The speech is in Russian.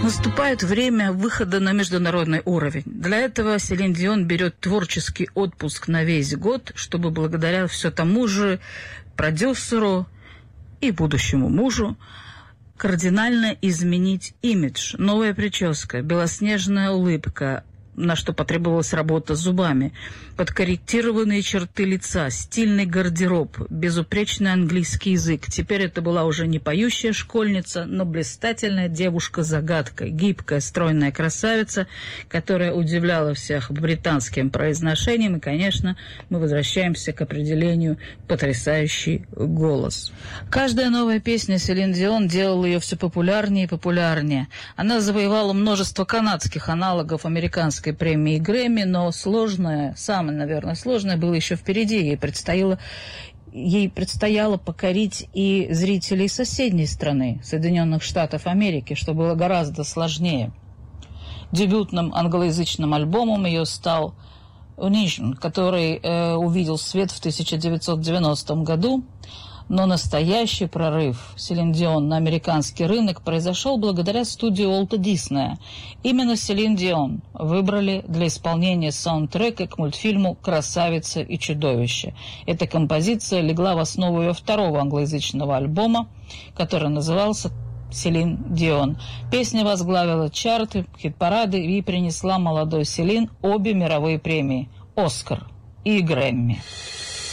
Наступает время выхода на международный уровень. Для этого Селин Дион берет творческий отпуск на весь год, чтобы благодаря все тому же продюсеру и будущему мужу кардинально изменить имидж. Новая прическа, белоснежная улыбка, на что потребовалась работа с зубами, подкорректированные черты лица, стильный гардероб, безупречный английский язык. Теперь это была уже не поющая школьница, но блистательная девушка-загадка, гибкая, стройная красавица, которая удивляла всех британским произношением. И, конечно, мы возвращаемся к определению «потрясающий голос». Каждая новая песня Селин Дион делала ее все популярнее и популярнее. Она завоевала множество канадских аналогов американской премии Грэмми, но самое, наверное, сложное было еще впереди. Ей предстояло покорить и зрителей соседней страны, Соединенных Штатов Америки, что было гораздо сложнее. Дебютным англоязычным альбомом ее стал «Unition», который увидел свет в 1990 году. Но настоящий прорыв Селин Дион на американский рынок произошел благодаря студии Уолта Диснея. Именно Селин Дион выбрали для исполнения саундтрека к мультфильму «Красавица и чудовище». Эта композиция легла в основу ее второго англоязычного альбома, который назывался «Селин Дион». Песня возглавила чарты, хит-парады и принесла молодой Селин обе мировые премии – «Оскар» и «Грэмми».